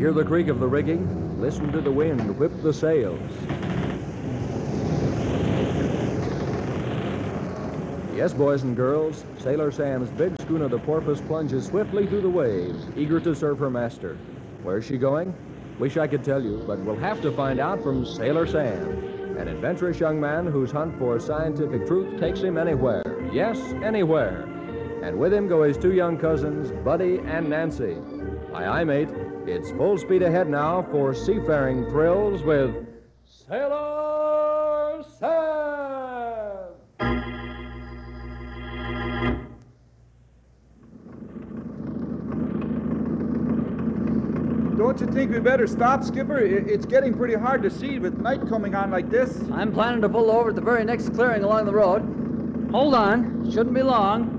Hear the creak of the rigging. Listen to the wind whip the sails. Yes, boys and girls, Sailor Sam's big schooner, the Porpoise, plunges swiftly through the waves, eager to serve her master. Where's she going? Wish I could tell you, but we'll have to find out from Sailor Sam, an adventurous young man whose hunt for scientific truth takes him anywhere. Yes, anywhere. And with him go his two young cousins, Buddy and Nancy. Aye, mate. It's full speed ahead now for seafaring thrills with Sailor Sam! Don't you think we better stop, Skipper? It's getting pretty hard to see with night coming on like this. I'm planning to pull over at the very next clearing along the road. Hold on. Shouldn't be long.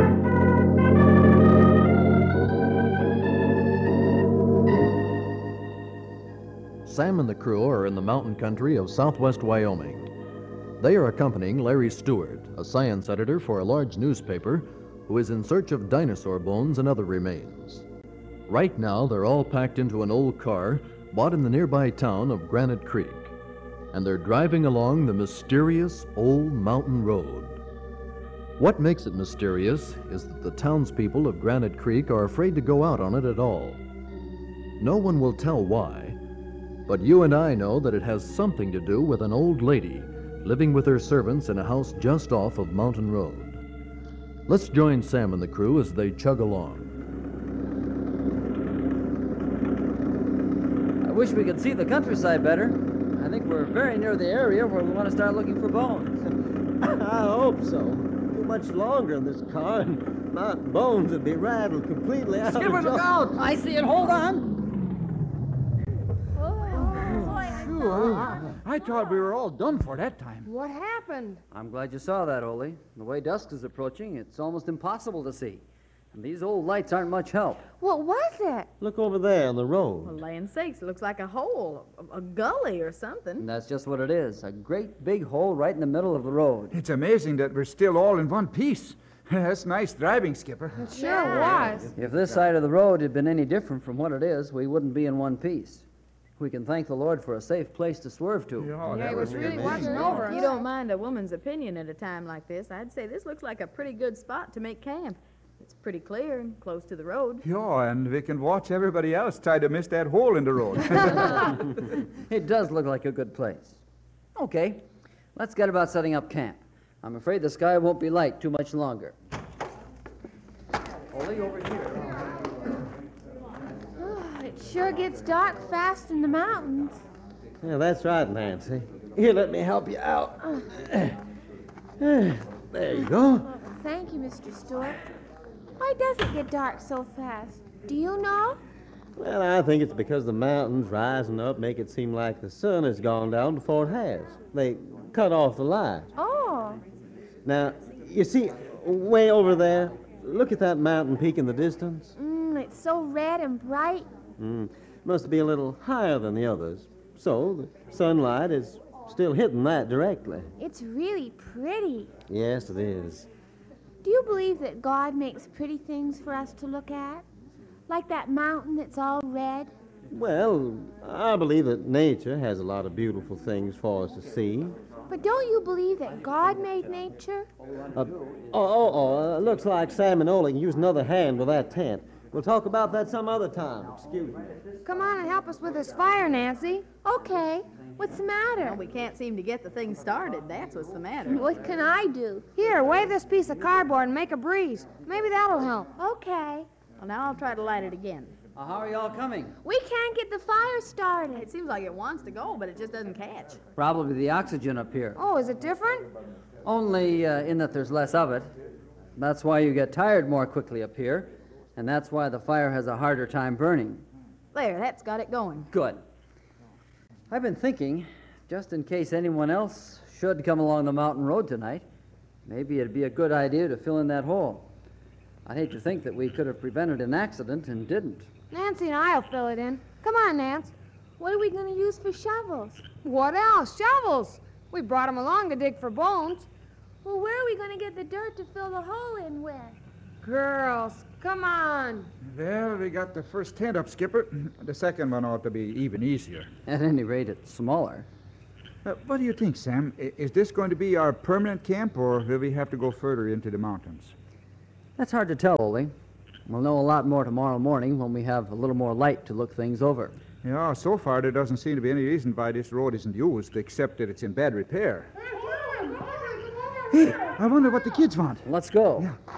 Sam and the crew are in the mountain country of southwest Wyoming. They are accompanying Larry Stewart, a science editor for a large newspaper, who is in search of dinosaur bones and other remains. Right now, they're all packed into an old car bought in the nearby town of Granite Creek, and they're driving along the mysterious old mountain road. What makes it mysterious is that the townspeople of Granite Creek are afraid to go out on it at all. No one will tell why, but you and I know that it has something to do with an old lady living with her servants in a house just off of Mountain Road. Let's join Sam and the crew as they chug along. I wish we could see the countryside better. I think we're very near the area where we want to start looking for bones. I hope so. Too much longer in this car, and my bones would be rattled completely out. Skipper, look out! I see it. Hold on. I thought we were all done for that time. What happened? I'm glad you saw that, Ole. The way dusk is approaching, it's almost impossible to see. And these old lights aren't much help. What was it? Look over there on the road. Well, land sakes, it looks like a hole, a gully or something. And that's just what it is. A great big hole right in the middle of the road. It's amazing that we're still all in one piece. That's nice driving, Skipper. It sure was. If this side of the road had been any different from what it is, we wouldn't be in one piece. We can thank the Lord for a safe place to swerve to. Yeah, he was really watching over If us. you don't mind a woman's opinion at a time like this, I'd say this looks like a pretty good spot to make camp. It's pretty clear and close to the road. Yeah, and we can watch everybody else try to miss that hole in the road. It does look like a good place. Okay, let's get about setting up camp. I'm afraid the sky won't be light too much longer. Ole, over here. It sure gets dark fast in the mountains. Yeah, that's right, Nancy. Here, let me help you out. There you go. Well, thank you, Mr. Stewart. Why does it get dark so fast? Do you know? Well, I think it's because the mountains rising up make it seem like the sun has gone down before it has. They cut off the light. Oh. Now, you see, way over there, look at that mountain peak in the distance. It's so red and bright. Must be a little higher than the others. So the sunlight is still hitting that directly. It's really pretty. Yes, it is. Do you believe that God makes pretty things for us to look at? Like that mountain that's all red? Well, I believe that nature has a lot of beautiful things for us to see. But don't you believe that God made nature? Looks like Sam and Ole can use another hand with that tent. We'll talk about that some other time. Excuse me. Come on and help us with this fire, Nancy. Okay. What's the matter? Well, we can't seem to get the thing started. That's what's the matter. What can I do? Here, wave this piece of cardboard and make a breeze. Maybe that'll help. Okay. Well, now I'll try to light it again. How are y'all coming? We can't get the fire started. It seems like it wants to go, but it just doesn't catch. Probably the oxygen up here. Oh, is it different? Only in that there's less of it. That's why you get tired more quickly up here, and that's why the fire has a harder time burning. There, that's got it going. Good. I've been thinking, just in case anyone else should come along the mountain road tonight, maybe it'd be a good idea to fill in that hole. I'd hate to think that we could have prevented an accident and didn't. Nancy and I'll fill it in. Come on, Nance. What are we going to use for shovels? What else? Shovels. We brought them along to dig for bones. Well, where are we going to get the dirt to fill the hole in with? Girls, Come on. Well, we got the first tent up, Skipper. The second one ought to be even easier. At any rate, it's smaller. What do you think, Sam? Is this going to be our permanent camp, or will we have to go further into the mountains? That's hard to tell, Ole. We'll know a lot more tomorrow morning when we have a little more light to look things over. Yeah, so far there doesn't seem to be any reason why this road isn't used, except that it's in bad repair. Hey, I wonder what the kids want. Let's go. Yeah.